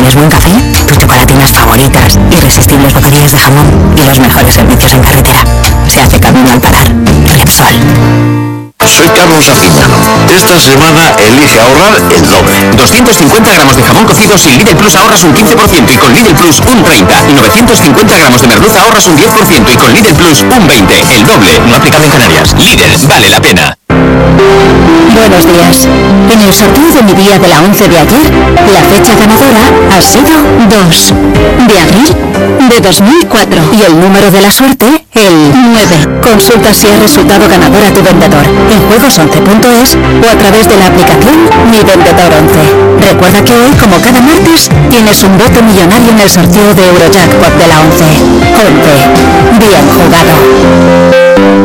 ¿Quieres buen café? Tus chocolatinas favoritas, irresistibles bocadillos de jamón y los mejores servicios en carretera. Se hace camino al parar. Repsol. Soy Carlos Arguiñano. Esta semana elige ahorrar el doble. 250 gramos de jamón cocido sin Lidl Plus ahorras un 15% y con Lidl Plus un 30%. Y 950 gramos de merluza ahorras un 10% y con Lidl Plus un 20%. El doble, no aplicable en Canarias. Lidl, vale la pena. Buenos días. En el sorteo de mi día de la 11 de ayer, la fecha ganadora ha sido 2 de abril de 2004 y el número de la suerte, el 9. Consulta si has resultado ganador a tu vendedor en juegos11.es o a través de la aplicación Mi Vendedor 11. Recuerda que hoy, como cada martes, tienes un bote millonario en el sorteo de Eurojackpot de la 11. 11. Bien jugado.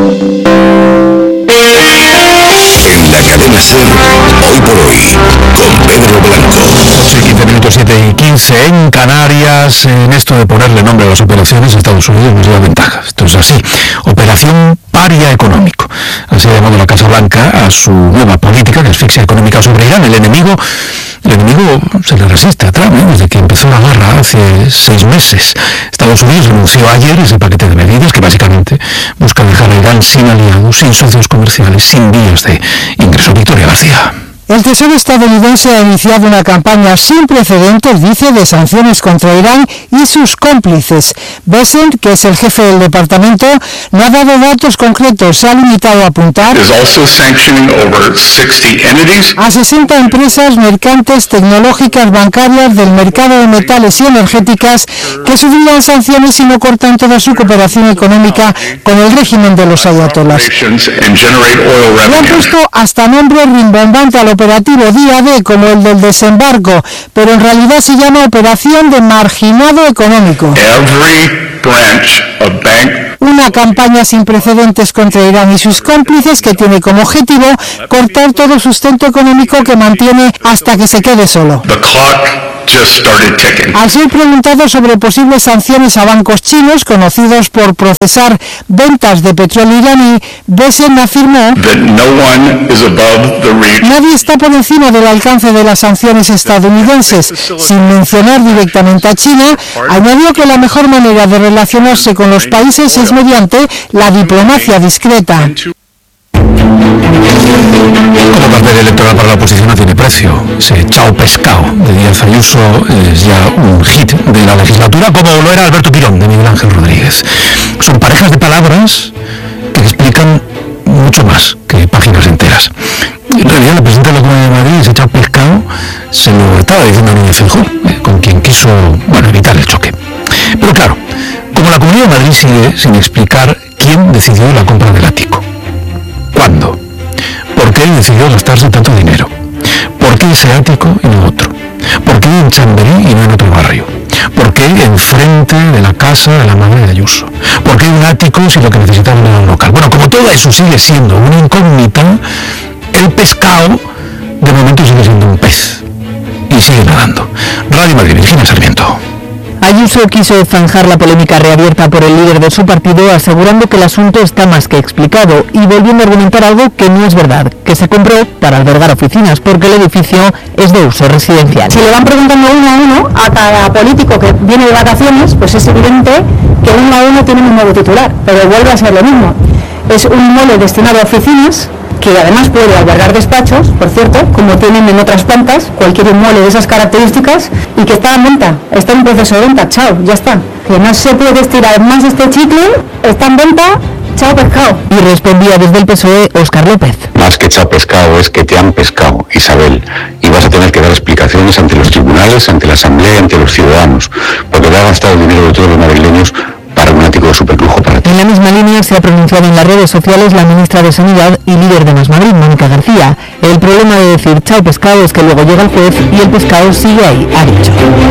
En la cadena SER, hoy por hoy, con Pedro Blanco. 15 minutos, 7:15 en Canarias. En esto de ponerle nombre a las operaciones, Estados Unidos nos lleva ventaja. Esto es así. Operación Paria Económico. Así ha llamado la Casa Blanca a su nueva política de asfixia económica sobre Irán. El enemigo se le resiste a Trump, desde que empezó la guerra hace 6 meses. Estados Unidos anunció ayer ese paquete de medidas que básicamente busca dejar a Irán sin aliados, sin socios comerciales, sin vías de ingreso. Victoria García. El Tesoro estadounidense ha iniciado una campaña sin precedentes, dice, de sanciones contra Irán y sus cómplices. Bessent, que es el jefe del departamento, no ha dado datos concretos, se ha limitado a apuntar a 60 empresas mercantes, tecnológicas, bancarias, del mercado de metales y energéticas que sufrirán sanciones si no cortan toda su cooperación económica con el régimen de los ayatolás. Le han puesto hasta nombre rimbombante al operativo día D, como el del desembarco, pero en realidad se llama Operación de Marginado Económico. Una campaña sin precedentes contra Irán y sus cómplices que tiene como objetivo cortar todo sustento económico que mantiene hasta que se quede solo. Al ser preguntado sobre posibles sanciones a bancos chinos conocidos por procesar ventas de petróleo iraní, Bessent afirmó: nadie está por encima del alcance de las sanciones estadounidenses. Sin mencionar directamente a China, añadió que la mejor manera de relacionarse con los países es mediante la diplomacia discreta. Como cartel electoral para la oposición no tiene precio. Ese chao pescado de Díaz Ayuso es ya un hit de la legislatura, como lo era Alberto Quirón de Miguel Ángel Rodríguez. Son parejas de palabras que explican mucho más que páginas enteras. En realidad, la presidenta de la Comunidad de Madrid, ese chao pescado, se lo estaba diciendo a Núñez Feijóo, con quien quiso, evitar el choque. Pero claro, como la Comunidad de Madrid sigue sin explicar quién decidió la compra del ático, cuándo, por qué decidió gastarse tanto dinero, por qué ese ático y no otro, por qué en Chamberí y no en otro barrio, por qué enfrente de la casa de la madre de Ayuso, por qué un ático si lo que necesitaba era un local. Bueno, como todo eso sigue siendo una incógnita, el pescado de momento sigue siendo un pez y sigue nadando. Radio Madrid, Virginia Sarmiento. Ayuso quiso zanjar la polémica reabierta por el líder de su partido, asegurando que el asunto está más que explicado y volviendo a argumentar algo que no es verdad, que se compró para albergar oficinas porque el edificio es de uso residencial. Si le van preguntando uno a uno a cada político que viene de vacaciones, pues es evidente que uno a uno tiene un nuevo titular, pero vuelve a ser lo mismo. Es un inmueble destinado a oficinas, que además puede albergar despachos, por cierto, como tienen en otras plantas, cualquier inmueble de esas características, y que está en venta, está en proceso de venta, chao, ya está. Que no se puede estirar más este chicle, está en venta, chao pescado. Y respondía desde el PSOE Óscar López. Más que chao pescado es que te han pescado, Isabel, y vas a tener que dar explicaciones ante los tribunales, ante la Asamblea y ante los ciudadanos, porque te ha gastado el dinero de todos los madrileños para un ático de superlujo para ti. En la misma línea se ha pronunciado en las redes sociales la ministra de Sanidad y líder de Más Madrid, Mónica García. El problema de decir chao pescado es que luego llega el juez y el pescado sigue ahí, ha dicho.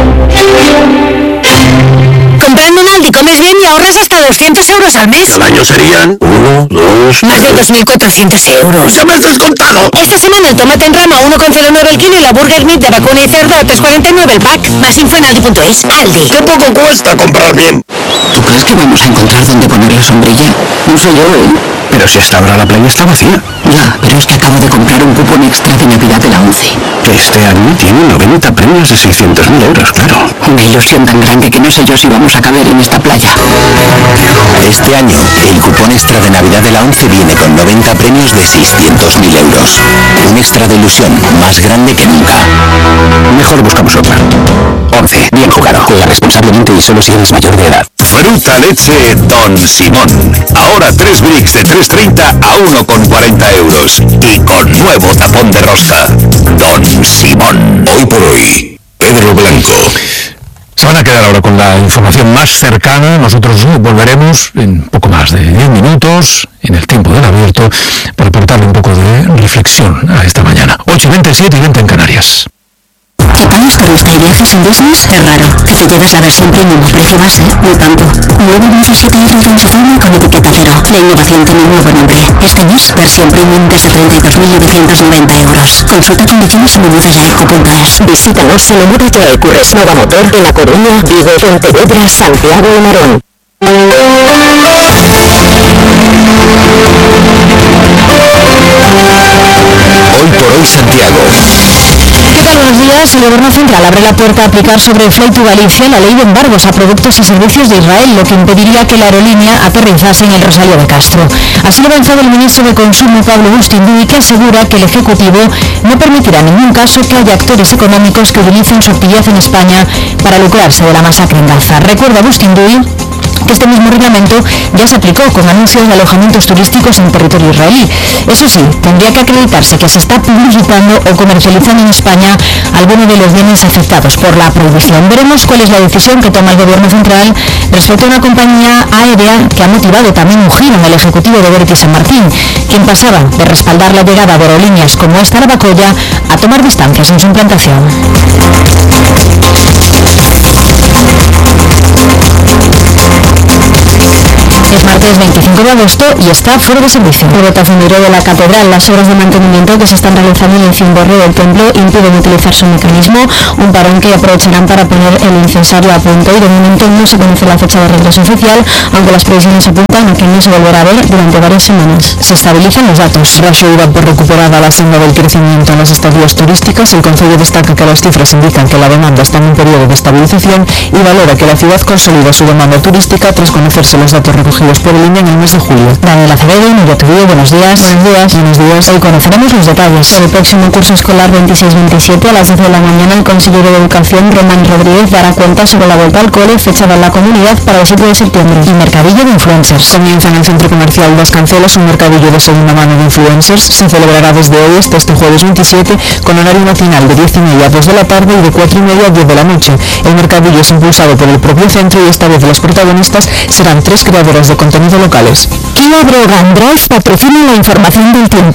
Comprando en Aldi comes bien y ahorras hasta 200 euros al mes. Al año serían 1, 2... Más de 2.400 euros. ¡Ya me has descontado! Esta semana el tomate en rama 1,09 el kilo y la burger meat de vacuna y cerdo a 3,49 el pack. Más info en Aldi.es. Aldi. ¡Qué poco cuesta comprar bien! ¿Tú crees que vamos a encontrar dónde poner la sombrilla? No sé yo, ¿eh? Pero si hasta ahora la playa está vacía. Ya, pero es que acabo de comprar un cupón extra de Navidad de la 11. Que este año tiene 90 premios de 600.000 euros, claro. Una ilusión tan grande que no sé yo si vamos a caber en esta playa. Este año, el cupón extra de Navidad de la 11 viene con 90 premios de 600.000 euros. Un extra de ilusión más grande que nunca. Mejor buscamos otra. 11. Bien jugado. Juega responsablemente y solo si eres mayor de edad. Fruta leche Don Simón. Ahora 3 bricks de 3,30 a 1,40 euros. Y con nuevo tapón de rosca. Don Simón. Hoy por hoy, Pedro Blanco. Se van a quedar ahora con la información más cercana. Nosotros volveremos en poco más de 10 minutos, en el tiempo del abierto, para aportarle un poco de reflexión a esta mañana. 8:27 y 20 en Canarias. Que pagues turista y viajes en Business es raro. Que te lleves la versión premium a precio base, no tanto. Nuevo Mozo 7R Transformer con etiqueta cero. La innovación tiene un nuevo nombre. Este mes, versión premium desde 32.990 euros. Consulta condiciones en movidaseco.es. Visítanos en Móvate a Ecurres Nova Motor en La Coruña, Vigo, Pontevedra, Santiago y Narón. Hoy por hoy, Santiago. ¿Qué tal? Buenos días. El Gobierno Central abre la puerta a aplicar sobre Flight to Galicia la ley de embargos a productos y servicios de Israel, lo que impediría que la aerolínea aterrizase en el Rosario de Castro. Así lo ha avanzado el ministro de Consumo, Pablo Bustinduy, que asegura que el Ejecutivo no permitirá en ningún caso que haya actores económicos que utilicen su actividad en España para lucrarse de la masacre en Gaza. Recuerda Bustinduy que este mismo reglamento ya se aplicó con anuncios de alojamientos turísticos en territorio israelí. Eso sí, tendría que acreditarse que se está publicitando o comercializando en España alguno de los bienes afectados por la prohibición. Veremos cuál es la decisión que toma el Gobierno Central respecto a una compañía aérea que ha motivado también un giro en el ejecutivo de Verity San Martín, quien pasaba de respaldar la llegada de aerolíneas como esta Arabacoya a tomar distancias en su implantación. Es martes 25 de agosto y está fuera de servicio. El botacendero de la catedral, las obras de mantenimiento que se están realizando en el cimborrio del templo impiden utilizar su mecanismo, un parón que aprovecharán para poner el incensario a punto, y de momento no se conoce la fecha de regreso oficial, aunque las previsiones apuntan a que no se volverá a ver durante varias semanas. Se estabilizan los datos. Rayo iba por recuperada la senda del crecimiento en las estadías turísticas. El Concello destaca que las cifras indican que la demanda está en un periodo de estabilización y valora que la ciudad consolida su demanda turística tras conocerse los datos recogidos por el INE en el mes de julio. Daniela Acevedo, Noyatudio, buenos días. Buenos días. Hoy conoceremos los detalles. El próximo curso escolar 26-27 a las 10 de la mañana el consejero de Educación, Román Rodríguez, dará cuenta sobre la vuelta al cole fechada en la comunidad para el 7 de septiembre. Y mercadillo de influencers. Comienza en el Centro Comercial Las Cancelas un mercadillo de segunda mano de influencers. Se celebrará desde hoy hasta este jueves 27 con horario matinal de 10:30 a 2 de la tarde y de 4:30 a 10 de la noche. El mercadillo es impulsado por el propio centro y esta vez las protagonistas serán 3 creadoras de contenido locales. Kia Brogan Drive patrocina la información del tiempo.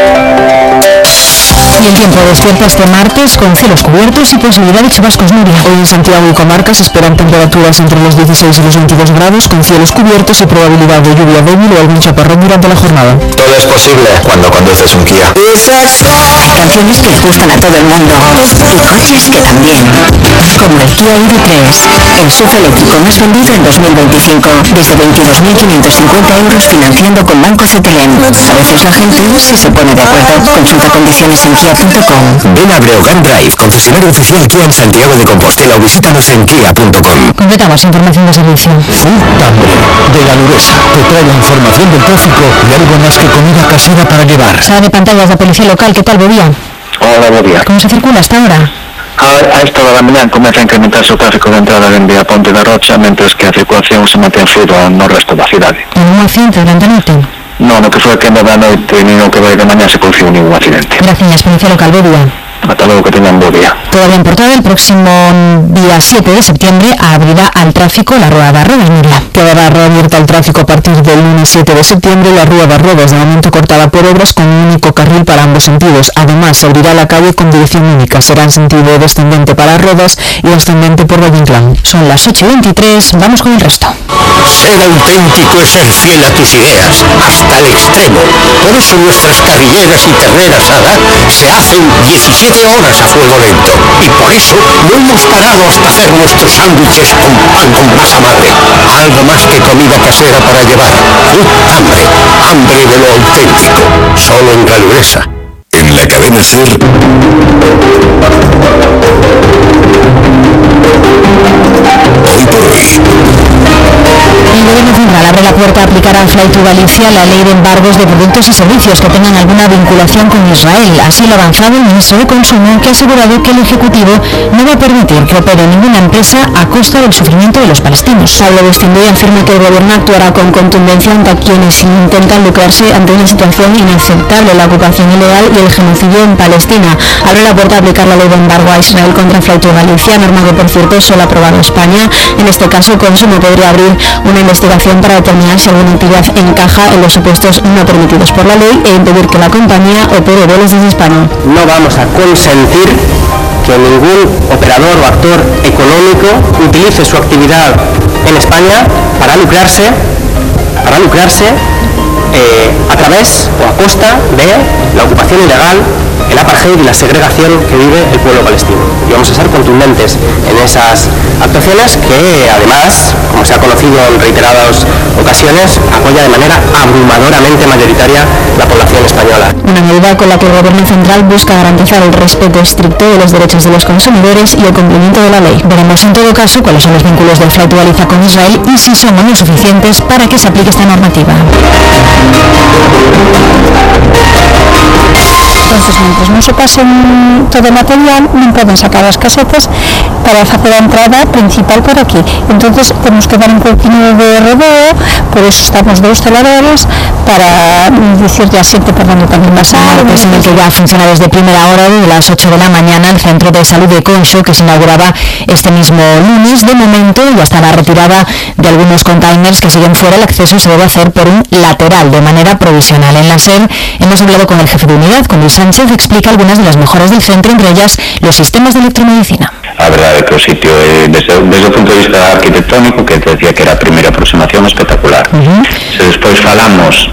Y el tiempo despierta este martes con cielos cubiertos y posibilidad de chubascos. Nuria. Hoy en Santiago y comarcas se esperan temperaturas entre los 16 y los 22 grados con cielos cubiertos y probabilidad de lluvia débil o algún chaparrón durante la jornada. Todo es posible cuando conduces un Kia. Hay canciones que le gustan a todo el mundo y coches que también, como el Kia EV3, el SUV eléctrico más vendido en 2025, desde 22.550 euros financiando con Banco CTLM. A veces la gente sí se pone de acuerdo. Consulta condiciones en kia.com. Ven a Breogán Drive, concesionario oficial Kia en Santiago de Compostela, o visítanos en kia.com. Completamos información de servicio. Tambre de Galuresa te trae la información del tráfico y algo más que comida casera para llevar. Sala de pantallas de policía local, ¿qué tal, Bobía? Hola, buen día. ¿Cómo se circula hasta ahora? A esta hora de la mañana comienza a incrementarse o tráfico de entrada en vía Ponte da Rocha, mentres que a circulación se mantén fluida no resto da cidade. ¿Ningún accidente durante la noite? No, no que foi a quenda da noite nin o que vai de mañá se produciu ningún accidente. Gracias, policía local, Bobía. Hasta luego, que tengan buen día. Todavía en portada, el próximo día 7 de septiembre abrirá al tráfico la Rúa de Arrodas, Nuria. Quedará reabierta al tráfico a partir del lunes 7 de septiembre la Rúa de Arrodas, de momento cortada por obras con un único carril para ambos sentidos. Además, se abrirá la calle con dirección única. Será en sentido descendente para Rodas y ascendente por Valle Inclán. Son las 8:23, vamos con el resto. Ser auténtico es ser fiel a tus ideas, hasta el extremo. Por eso nuestras carrilleras y ternera asada se hacen 17 horas a fuego lento. Y por eso no hemos parado hasta hacer nuestros sándwiches con pan con masa madre. Algo más que comida casera para llevar. Hambre, hambre de lo auténtico. Solo en Galuresa. En la cadena SER. Puerta aplicará a Fly to Galicia la ley de embargos de productos y servicios que tengan alguna vinculación con Israel. Así lo ha avanzado el ministro de Consumo, que ha asegurado que el Ejecutivo no va a permitir que opere ninguna empresa a costa del sufrimiento de los palestinos. Pablo Bustindoy afirma que el gobierno actuará con contundencia ante quienes intentan lucrarse ante una situación inaceptable, la ocupación ilegal y el genocidio en Palestina. Abre la puerta a aplicar la ley de embargo a Israel contra Fly to Galicia, norma que por cierto solo ha aprobado España. En este caso, Consumo podría abrir una investigación para determinar si alguna entidad encaja en los supuestos no permitidos por la ley e impedir que la compañía opere vuelos desde España. No vamos a consentir que ningún operador o actor económico utilice su actividad en España para lucrarse a través o a costa de la ocupación ilegal, el apartheid y la segregación que vive el pueblo palestino. Y vamos a ser contundentes en esas actuaciones que, además, como se ha conocido en reiteradas ocasiones, apoya de manera abrumadoramente mayoritaria la población española. Una medida con la que el Gobierno central busca garantizar el respeto estricto de los derechos de los consumidores y el cumplimiento de la ley. Veremos en todo caso cuáles son los vínculos de Fly to Galicia con Israel y si son o no suficientes para que se aplique esta normativa. Entonces, mientras non se pasen todo o material, non poden sacar as casetas para facer a entrada principal por aquí. Entonces, temos que dar un pouquinho de rodeo, por eso estamos dos celadores, para decirle a xente por onde tamén pasar. Es en el que ya funciona desde primera hora, de las 8 de la mañana, el Centro de Salud de Conxo, que se inauguraba este mismo lunes. De momento ya está la retirada de algunos containers que siguen fuera. El acceso se debe hacer por un lateral, de manera provisional. En la SER hemos hablado con el jefe de unidad, con Luis Sánchez, explica algunas de las mejoras del centro, entre ellas los sistemas de electromedicina. A verdade é que o sitio, desde o punto de vista arquitectónico, que te decía que era a primeira aproximación, espectacular. Se despois falamos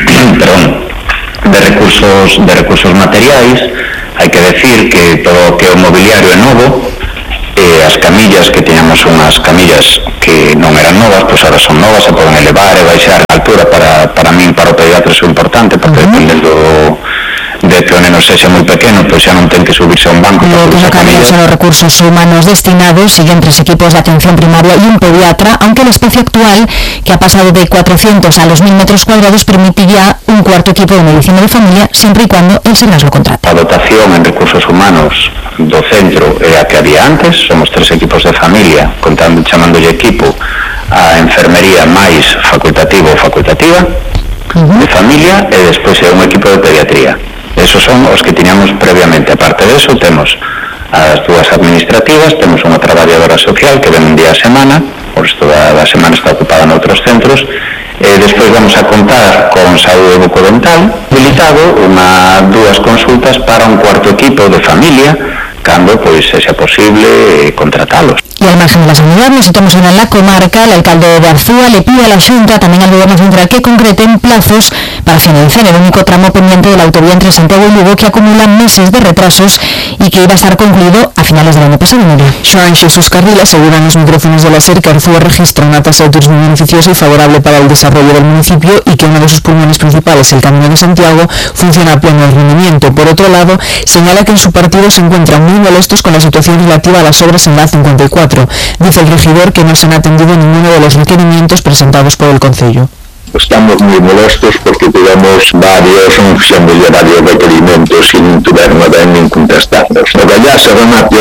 de recursos materiais, hai que decir que todo o que o mobiliario é novo, as camillas, que tiñamos unhas camillas que non eran novas, pois ahora son novas, se poden elevar e baixar a altura. Para min, para o pediatra, é importante, porque dependendo de que o neno sexa moi pequeno, pois xa non ten que subirse a un banco. Lo que no cambian son los recursos humanos destinados. Siguen 3 equipos de atención primaria y un pediatra, aunque el espacio actual, que ha pasado de 400 a los 1000 metros cuadrados, permitiría un cuarto equipo de medicina de familia, siempre y cuando el Sergas lo contrate. A dotación en recursos humanos do centro é a que había antes. Somos 3 equipos de familia, chamándolle equipo a enfermería máis facultativo ou facultativa de familia, e despois é un equipo de pediatría. Esos son os que tiñamos previamente. Aparte de eso, temos as 2 administrativas, temos unha traballadora social que ven un día a semana, por isto da semana está ocupada noutros centros, e despois vamos a contar con saúde bucodental habilitado, 2 consultas para un cuarto equipo de familia, cando pois sexa posible contratalos. Y al margen de la sanidad, nos situamos ahora en la comarca. El alcalde de Arzúa le pide a la Xunta, también al Gobierno central, que concreten plazos para finalizar el único tramo pendiente de la autovía entre Santiago y Lugo, que acumula meses de retrasos y que iba a estar concluido a finales del año pasado. Joan Xesús Carril asegura en los micrófonos de la SER que Arzúa registra una tasa de turismo beneficiosa y favorable para el desarrollo del municipio y que uno de sus pulmones principales, el Camino de Santiago, funciona a pleno rendimiento. Por otro lado, señala que en su partido se encuentran muy molestos con la situación relativa a las obras en la A54. Dice el regidor que no se han atendido ninguno de los requerimientos presentados por el concello. Estamos muy molestos porque tuvimos varios requerimientos y no tuvieron nin contestarnos. Ojalá se remate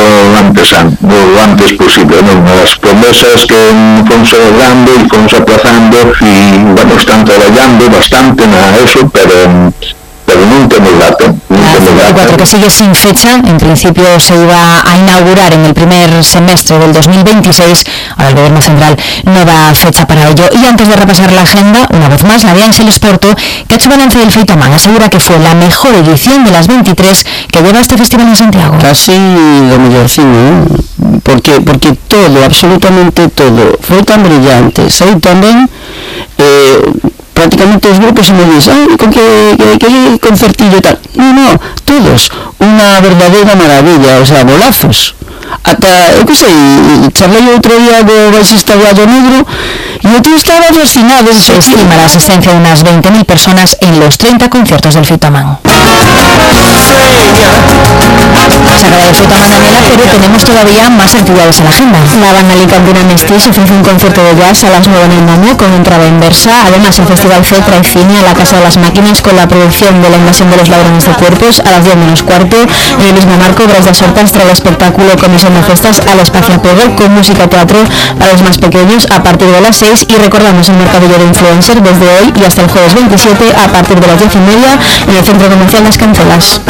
lo antes posible, ¿no? Las promesas que fuimos dando y fuimos aplazando, y bueno, están trabajando bastante en eso, pero no tenemos dato. La A54, que sigue sin fecha, en principio se iba a inaugurar en el primer semestre del 2026, ahora el Gobierno central no da fecha para ello. Y antes de repasar la agenda, una vez más, la de Ángeles Porto, que ha hecho balance del Feitomán, asegura que fue la mejor edición de las 23 que lleva este festival en Santiago. Casi lo mejorcino, ¿no? Porque todo, absolutamente todo, fue tan brillante. Sei también prácticamente los grupos se me dicen, ay, con qué concertillo y tal. No, todos, una verdadera maravilla, o sea, bolazos. Ata, eu que sei, charlei outro día do baixista Gallo Negro e o tío estaba fascinado. Se estima la asistencia de unas 20.000 personas en los 30 conciertos del Feitomán. Sagrada de Ceuta mañana, pero tenemos todavía más actividades en la agenda. La banda alicantina Mestis ofrece un concierto de jazz a las 9 en el Momo con entrada inversa. Además, el Festival C trae cine a la Casa de las Máquinas con la producción de La invasión de los ladrones de cuerpos a las 10 menos cuarto. En el mismo marco, Bras de Sortas trae el espectáculo Comisión de Festas al Espacio Apego con música teatro para los más pequeños a partir de las 6 y recordamos el mercadillo de influencer desde hoy y hasta el jueves 27 a partir de las 10:30 en el Centro Comercial Las Cancelas.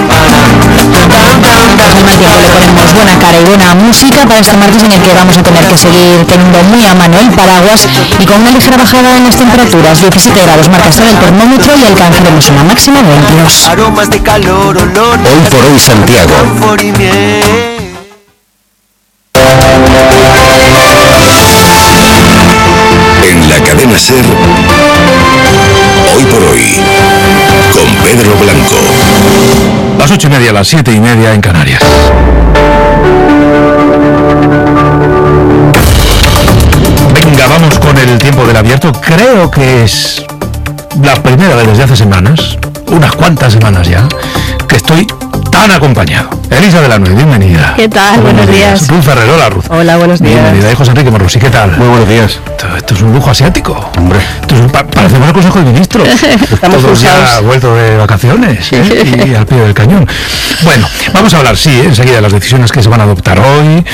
Le ponemos buena cara y buena música para este martes en el que vamos a tener que seguir teniendo muy a mano el paraguas y con una ligera bajada en las temperaturas. 17 grados marca hasta el termómetro y alcanzaremos una máxima de 22. Hoy por hoy Santiago. En la cadena SER, Hoy por hoy, con Pedro Blanco. Las 8:30, las 7:30 en Canarias. Venga, vamos con el tiempo del abierto. Creo que es la primera vez desde hace semanas, unas cuantas semanas ya, que estoy tan acompañado. Elisa de la Nuez, bienvenida. ¿Qué tal? Buenos días. Ruth Ferrer, hola Ruth. Hola, buenos días. Bienvenida. Y José Enrique Morrosi, ¿qué tal? Muy buenos días. Esto es un lujo asiático. Hombre. Parecemos el Consejo de Ministros. Estamos todos ya vueltos de vacaciones y al pie del cañón. Bueno, vamos a hablar, enseguida de las decisiones que se van a adoptar hoy,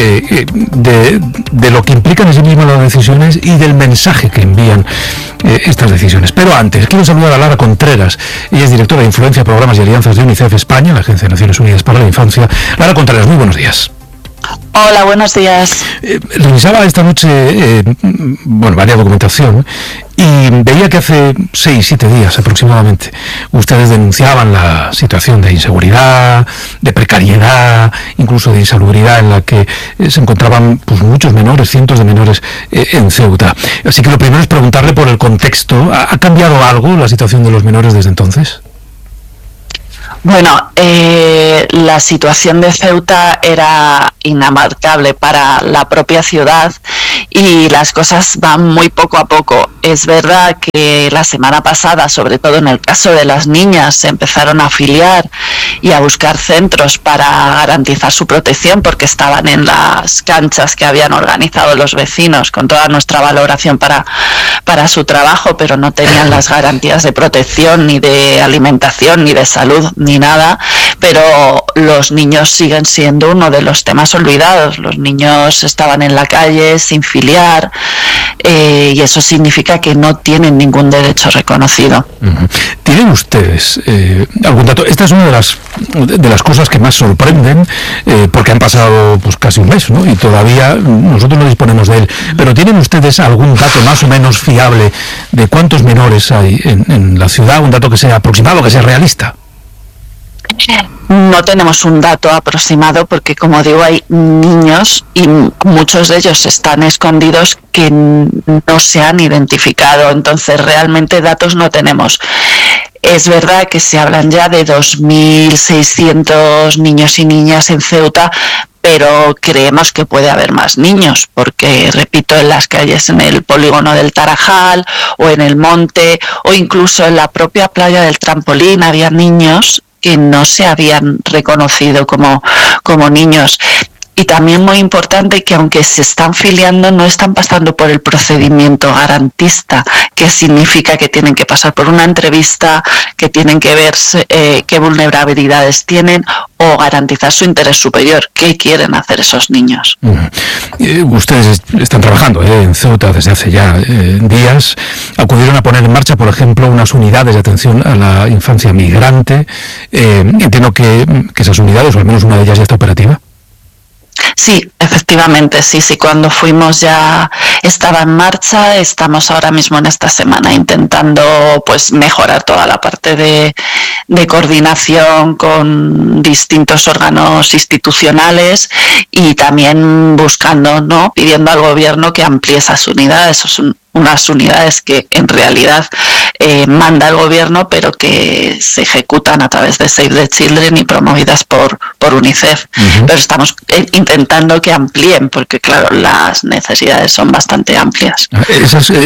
de lo que implican en sí mismas las decisiones y del mensaje que envían estas decisiones. Pero antes, quiero saludar a Lara Contreras. Ella es directora de Influencia, Programas y Alianzas de UNICEF España, la Agencia de Naciones Unidas para la Infancia. Lara Contreras, muy buenos días. Hola, buenos días. Revisaba esta noche varias documentación y veía que hace 6-7 días aproximadamente ustedes denunciaban la situación de inseguridad, de precariedad, incluso de insalubridad en la que se encontraban muchos menores, cientos de menores en Ceuta. Así que lo primero es preguntarle por el contexto. ¿Ha cambiado algo la situación de los menores desde entonces? Bueno, la situación de Ceuta era inabarcable para la propia ciudad y las cosas van muy poco a poco. Es verdad que la semana pasada, sobre todo en el caso de las niñas, se empezaron a afiliar y a buscar centros para garantizar su protección porque estaban en las canchas que habían organizado los vecinos, con toda nuestra valoración para su trabajo, pero no tenían las garantías de protección, ni de alimentación, ni de salud, ni nada. Pero los niños siguen siendo uno de los temas olvidados. Los niños estaban en la calle sin filiar y eso significa que no tienen ningún derecho reconocido. ¿Tienen ustedes algún dato? Esta es una de las cosas que más sorprenden porque han pasado casi un mes, ¿no? Y todavía nosotros no disponemos de él. Pero ¿tienen ustedes algún dato más o menos fiable de cuántos menores hay en la ciudad? Un dato que sea aproximado, que sea realista. No tenemos un dato aproximado porque, como digo, hay niños y muchos de ellos están escondidos que no se han identificado. Entonces, realmente datos no tenemos. Es verdad que se hablan ya de 2.600 niños y niñas en Ceuta, pero creemos que puede haber más niños, porque, repito, en las calles, en el polígono del Tarajal o en el monte o incluso en la propia playa del Trampolín había niños que no se habían reconocido como niños. Y también muy importante que aunque se están filiando no están pasando por el procedimiento garantista, que significa que tienen que pasar por una entrevista, que tienen que ver qué vulnerabilidades tienen o garantizar su interés superior. ¿Qué quieren hacer esos niños? Ustedes están trabajando en Ceuta desde hace ya días. Acudieron a poner en marcha, por ejemplo, unas unidades de atención a la infancia migrante. Entiendo que esas unidades, o al menos una de ellas, ya está operativa. Sí, efectivamente, sí, cuando fuimos ya estaba en marcha. Estamos ahora mismo en esta semana intentando mejorar toda la parte de coordinación con distintos órganos institucionales y también buscando, pidiendo al gobierno que amplíe esas unidades. Son unas unidades que en realidad manda el gobierno, pero que se ejecutan a través de Save the Children y promovidas por UNICEF. Pero estamos intentando que amplíen, porque claro, las necesidades son bastante amplias.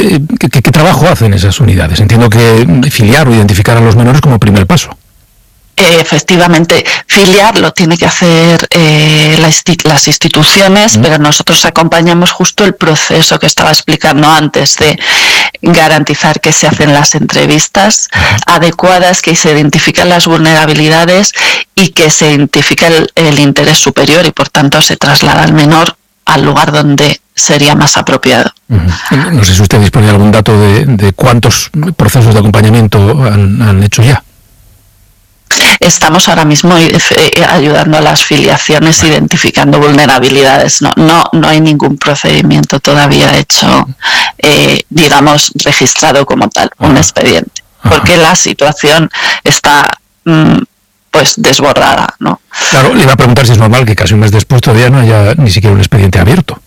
¿Qué trabajo hacen esas unidades? Entiendo que filiar o identificar a los menores como primer paso. Efectivamente, filiar lo tiene que hacer las instituciones, pero nosotros acompañamos justo el proceso que estaba explicando antes de garantizar que se hacen las entrevistas adecuadas, que se identifican las vulnerabilidades y que se identifica el interés superior y por tanto se traslada al menor al lugar donde sería más apropiado. No sé si usted dispone de algún dato de cuántos procesos de acompañamiento han hecho ya. Estamos ahora mismo ayudando a las filiaciones, identificando vulnerabilidades. No hay ningún procedimiento todavía hecho, digamos, registrado como tal, un expediente, porque la situación está pues desbordada, ¿no? Claro, le iba a preguntar si es normal que casi un mes después todavía no haya ni siquiera un expediente abierto.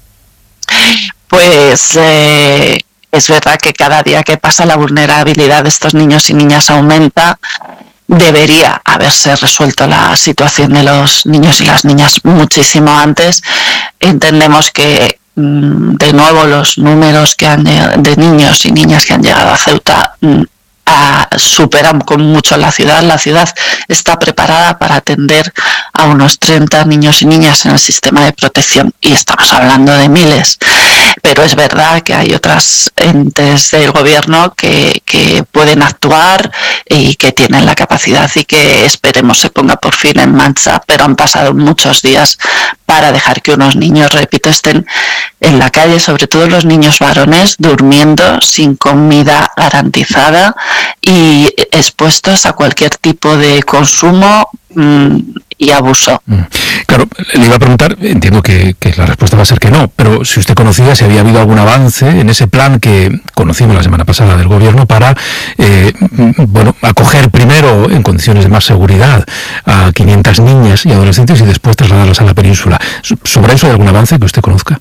Pues es verdad que cada día que pasa la vulnerabilidad de estos niños y niñas aumenta. Debería haberse resuelto la situación de los niños y las niñas muchísimo antes. Entendemos que, de nuevo, los números de niños y niñas que han llegado a Ceuta superan con mucho la ciudad. La ciudad está preparada para atender a unos 30 niños y niñas en el sistema de protección y estamos hablando de miles. Pero es verdad que hay otras entes del gobierno que pueden actuar y que tienen la capacidad y que esperemos se ponga por fin en marcha, pero han pasado muchos días para dejar que unos niños, repito, estén en la calle, sobre todo los niños varones, durmiendo sin comida garantizada y expuestos a cualquier tipo de consumo y abuso. Claro, le iba a preguntar, entiendo que la respuesta va a ser que no, pero si usted conocía si había habido algún avance en ese plan que conocimos la semana pasada del gobierno para acoger primero en condiciones de más seguridad a 500 niñas y adolescentes y después trasladarlas a la península. ¿Sobre eso hay algún avance que usted conozca?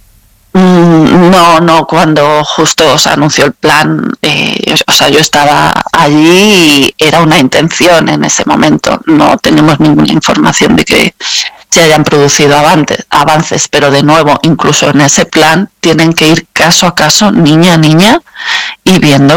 No, cuando justo se anunció el plan, yo estaba allí y era una intención en ese momento. No tenemos ninguna información de que se hayan producido avances, pero de nuevo, incluso en ese plan, tienen que ir caso a caso, niña a niña, y viendo